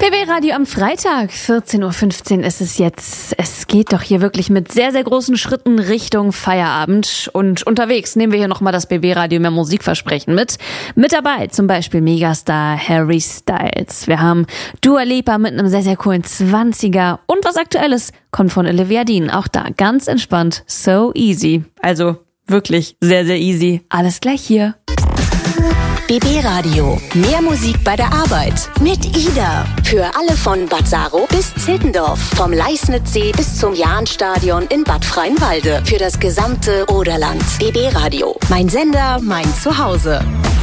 BB Radio am Freitag, 14.15 Uhr ist es jetzt. Es geht doch hier wirklich mit sehr, sehr großen Schritten Richtung Feierabend. Und unterwegs nehmen wir hier nochmal das BB Radio mehr Musikversprechen mit. Mit dabei zum Beispiel Megastar Harry Styles. Wir haben Dua Lipa mit einem sehr, sehr coolen 20er. Und was Aktuelles kommt von Olivia Dean. Auch da ganz entspannt, so easy. Also wirklich sehr, sehr easy. Alles gleich hier. BB Radio. Mehr Musik bei der Arbeit. Mit Ida. Für alle von Bad Saro bis Zittendorf. Vom Leisnitzsee bis zum Jahnstadion in Bad Freienwalde. Für das gesamte Oderland. BB Radio. Mein Sender, mein Zuhause.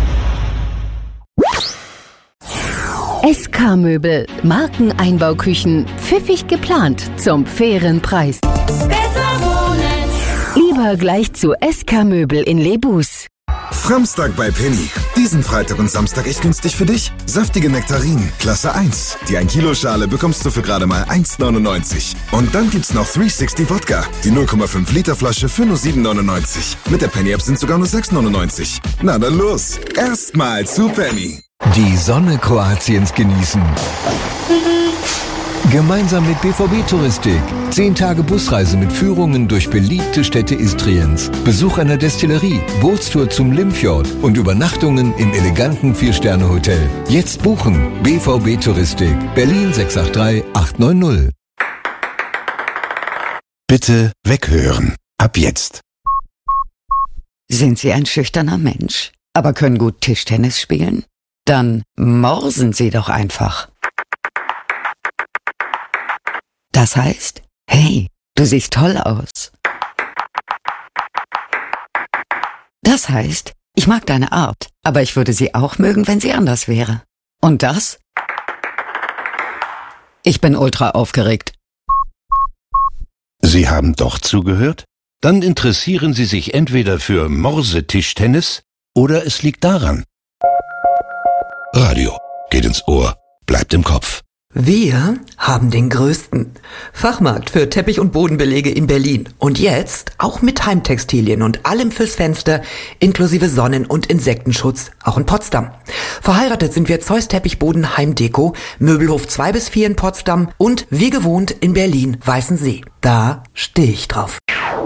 SK Möbel. Markeneinbauküchen. Pfiffig geplant. Zum fairen Preis. Besser wohnen. Lieber gleich zu SK Möbel in Lebus. Samstag bei Penny. Diesen Freitag und Samstag echt günstig für dich. Saftige Nektarinen, Klasse 1. Die 1 Kilo Schale bekommst du für gerade mal 1,99. Und dann gibt's noch 360 Wodka. Die 0,5 Liter Flasche für nur 7,99. Mit der Penny App sind sogar nur 6,99. Na dann los. Erstmal zu Penny. Die Sonne Kroatiens genießen. Gemeinsam mit BVB Touristik. 10 Tage Busreise mit Führungen durch beliebte Städte Istriens. Besuch einer Destillerie, Bootstour zum Limfjord und Übernachtungen im eleganten 4-Sterne-Hotel. Jetzt buchen. BVB Touristik. Berlin 683 890. Bitte weghören. Ab jetzt. Sind Sie ein schüchterner Mensch, aber können gut Tischtennis spielen? Dann morsen Sie doch einfach. Das heißt, hey, du siehst toll aus. Das heißt, ich mag deine Art, aber ich würde sie auch mögen, wenn sie anders wäre. Und das? Ich bin ultra aufgeregt. Sie haben doch zugehört? Dann interessieren Sie sich entweder für Morse-Tischtennis oder es liegt daran. Radio geht ins Ohr, bleibt im Kopf. Wir haben den größten Fachmarkt für Teppich- und Bodenbelege in Berlin. Und jetzt auch mit Heimtextilien und allem fürs Fenster, inklusive Sonnen- und Insektenschutz, auch in Potsdam. Verheiratet sind wir Zeus Teppichboden Heimdeko, Möbelhof 2 bis 4 in Potsdam und wie gewohnt in Berlin Weißensee. Da stehe ich drauf.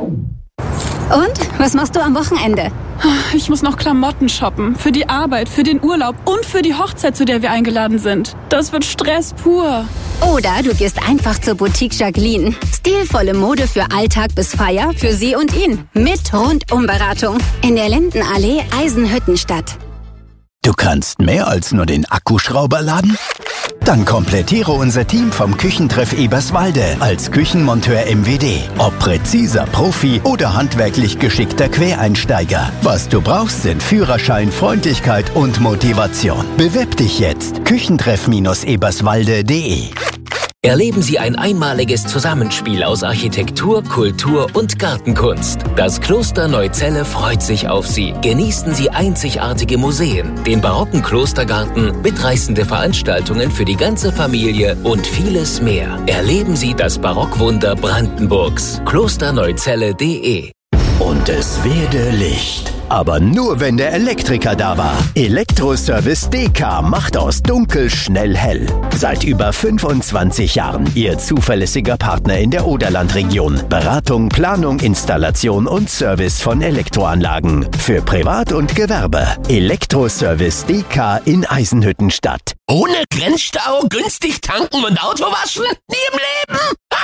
Und? Was machst du am Wochenende? Ich muss noch Klamotten shoppen. Für die Arbeit, für den Urlaub und für die Hochzeit, zu der wir eingeladen sind. Das wird Stress pur. Oder du gehst einfach zur Boutique Jacqueline. Stilvolle Mode für Alltag bis Feier, für sie und ihn. Mit Rundumberatung. In der Lindenallee Eisenhüttenstadt. Du kannst mehr als nur den Akkuschrauber laden? Dann komplettiere unser Team vom Küchentreff Eberswalde als Küchenmonteur MWD. Ob präziser Profi oder handwerklich geschickter Quereinsteiger. Was du brauchst, sind Führerschein, Freundlichkeit und Motivation. Bewirb dich jetzt. Küchentreff-eberswalde.de. Erleben Sie ein einmaliges Zusammenspiel aus Architektur, Kultur und Gartenkunst. Das Kloster Neuzelle freut sich auf Sie. Genießen Sie einzigartige Museen, den barocken Klostergarten, mitreißende Veranstaltungen für die ganze Familie und vieles mehr. Erleben Sie das Barockwunder Brandenburgs. Klosterneuzelle.de. Und es werde Licht. Aber nur, wenn der Elektriker da war. Elektroservice DK macht aus dunkel schnell hell. Seit über 25 Jahren Ihr zuverlässiger Partner in der Oderlandregion. Beratung, Planung, Installation und Service von Elektroanlagen. Für Privat und Gewerbe. Elektroservice DK in Eisenhüttenstadt. Ohne Grenzstau, günstig tanken und Auto waschen? Nie im Leben!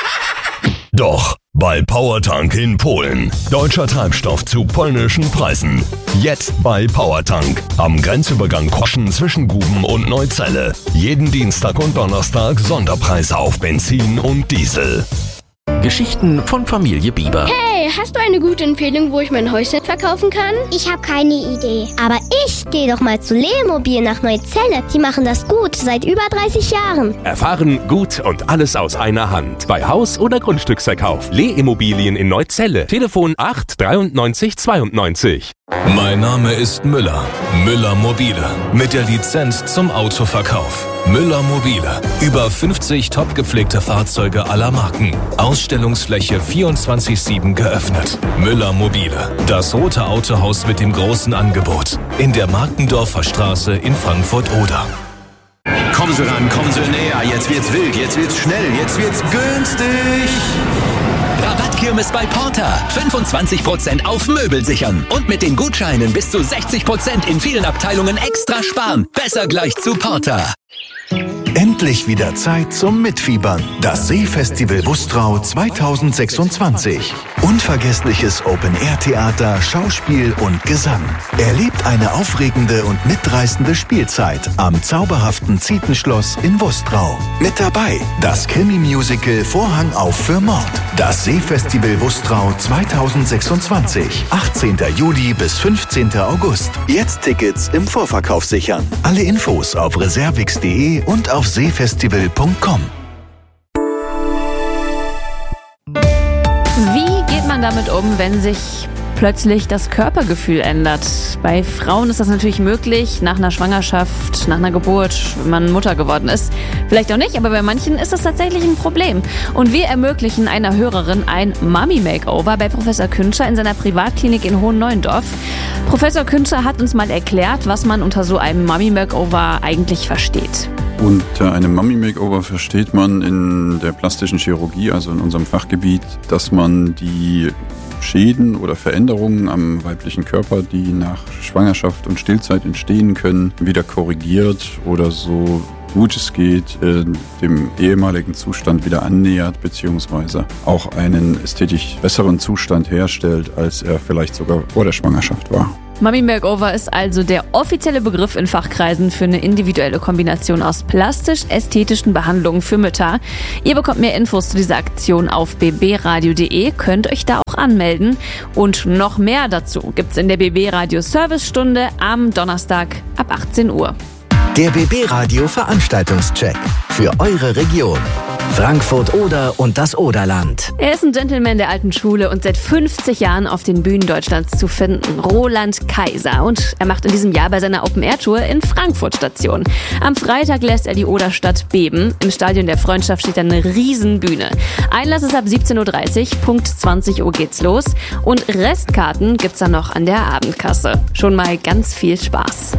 Doch, bei Powertank in Polen. Deutscher Treibstoff zu polnischen Preisen. Jetzt bei Powertank. Am Grenzübergang Koschen zwischen Guben und Neuzelle. Jeden Dienstag und Donnerstag Sonderpreise auf Benzin und Diesel. Geschichten von Familie Bieber. Hey, hast du eine gute Empfehlung, wo ich mein Häuschen verkaufen kann? Ich habe keine Idee. Aber ich gehe doch mal zu Leomobil nach Neuzelle. Die machen das gut, seit über 30 Jahren. Erfahren, gut und alles aus einer Hand. Bei Haus- oder Grundstücksverkauf. Leh-Immobilien in Neuzelle. Telefon 8 93 92. Mein Name ist Müller. Müller Mobile. Mit der Lizenz zum Autoverkauf. Müller Mobile. Über 50 top gepflegte Fahrzeuge aller Marken. Ausstellungsfläche 24/7 geöffnet. Müller Mobile. Das rote Autohaus mit dem großen Angebot. In der Markendorfer Straße in Frankfurt-Oder. Kommen Sie ran, kommen Sie näher. Jetzt wird's wild, jetzt wird's schnell, jetzt wird's günstig. Rabattkirmes bei Porter. 25% auf Möbel sichern. Und mit den Gutscheinen bis zu 60% in vielen Abteilungen extra sparen. Besser gleich zu Porter. Endlich wieder Zeit zum Mitfiebern. Das Seefestival Bustrau 2026. Unvergessliches Open-Air-Theater, Schauspiel und Gesang. Erlebt eine aufregende und mitreißende Spielzeit am zauberhaften Zietenschloss in Bustrau. Mit dabei das Krimi-Musical Vorhang auf für Mord. Das Seefestival Bustrau 2026. 18. Juli bis 15. August. Jetzt Tickets im Vorverkauf sichern. Alle Infos auf reservix.de und auf seefestival.com. Wie geht man damit um, wenn sich plötzlich das Körpergefühl ändert? Bei Frauen ist das natürlich möglich, nach einer Schwangerschaft, nach einer Geburt, wenn man Mutter geworden ist. Vielleicht auch nicht, aber bei manchen ist das tatsächlich ein Problem. Und wir ermöglichen einer Hörerin ein Mummy-Makeover bei Professor Küntscher in seiner Privatklinik in Hohenneuendorf. Professor Küntscher hat uns mal erklärt, was man unter so einem Mummy-Makeover eigentlich versteht. Unter einem Mummy-Makeover versteht man in der plastischen Chirurgie, also in unserem Fachgebiet, dass man die Schäden oder Veränderungen am weiblichen Körper, die nach Schwangerschaft und Stillzeit entstehen können, wieder korrigiert oder so gut es geht, dem ehemaligen Zustand wieder annähert, beziehungsweise auch einen ästhetisch besseren Zustand herstellt, als er vielleicht sogar vor der Schwangerschaft war. Mummy Makeover ist also der offizielle Begriff in Fachkreisen für eine individuelle Kombination aus plastisch-ästhetischen Behandlungen für Mütter. Ihr bekommt mehr Infos zu dieser Aktion auf bbradio.de, könnt euch da auch anmelden. Und noch mehr dazu gibt's in der BB Radio Servicestunde am Donnerstag ab 18 Uhr. Der BB Radio Veranstaltungscheck für eure Region. Frankfurt Oder und das Oderland. Er ist ein Gentleman der alten Schule und seit 50 Jahren auf den Bühnen Deutschlands zu finden. Roland Kaiser. Und er macht in diesem Jahr bei seiner Open-Air-Tour in Frankfurt Station. Am Freitag lässt er die Oderstadt beben. Im Stadion der Freundschaft steht eine Riesenbühne. Einlass ist ab 17.30 Uhr, Punkt 20 Uhr geht's los. Und Restkarten gibt's dann noch an der Abendkasse. Schon mal ganz viel Spaß.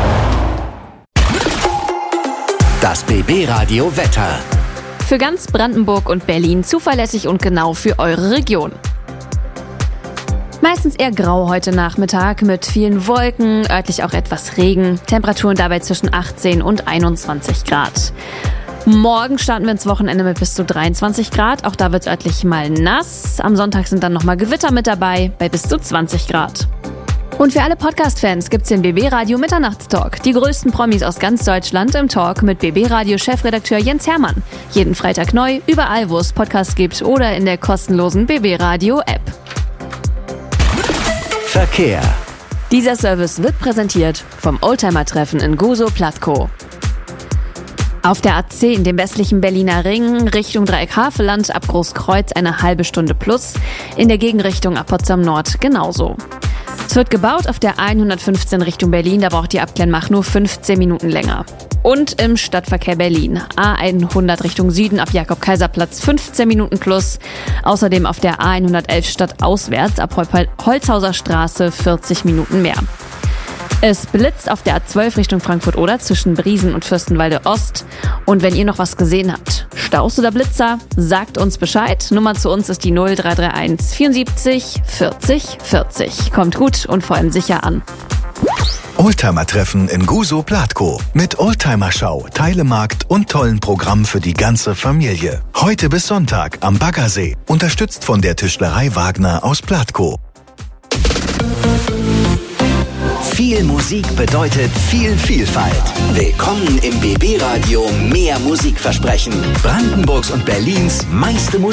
Das BB Radio Wetter. Für ganz Brandenburg und Berlin zuverlässig und genau für eure Region. Meistens eher grau heute Nachmittag mit vielen Wolken, örtlich auch etwas Regen. Temperaturen dabei zwischen 18 und 21 Grad. Morgen starten wir ins Wochenende mit bis zu 23 Grad. Auch da wird es örtlich mal nass. Am Sonntag sind dann nochmal Gewitter mit dabei bei bis zu 20 Grad. Und für alle Podcast-Fans gibt's den BB Radio Mitternachtstalk. Die größten Promis aus ganz Deutschland im Talk mit BB Radio Chefredakteur Jens Hermann. Jeden Freitag neu, überall wo es Podcasts gibt oder in der kostenlosen BB Radio App. Verkehr. Dieser Service wird präsentiert vom Oldtimer-Treffen in Gusow-Platkow. Auf der A10, dem westlichen Berliner Ring, Richtung Dreieck-Havelland ab Großkreuz eine halbe Stunde plus. In der Gegenrichtung ab Potsdam Nord genauso. Es wird gebaut auf der A115 Richtung Berlin, da braucht die Abklärmach nur 15 Minuten länger. Und im Stadtverkehr Berlin, A100 Richtung Süden ab Jakob-Kaiser-Platz 15 Minuten plus. Außerdem auf der A111 stadtauswärts ab Holzhauser Straße 40 Minuten mehr. Es blitzt auf der A12 Richtung Frankfurt-Oder zwischen Briesen und Fürstenwalde Ost. Und wenn ihr noch was gesehen habt, Staus oder Blitzer, sagt uns Bescheid. Nummer zu uns ist die 0331 74 40 40. Kommt gut und vor allem sicher an. Oldtimer-Treffen in Gusow-Platkow. Mit Oldtimer-Schau, Teilemarkt und tollen Programm für die ganze Familie. Heute bis Sonntag am Baggersee. Unterstützt von der Tischlerei Wagner aus Platkow. Viel Musik bedeutet viel Vielfalt. Willkommen im BB Radio Mehr Musikversprechen. Brandenburgs und Berlins meiste Musik.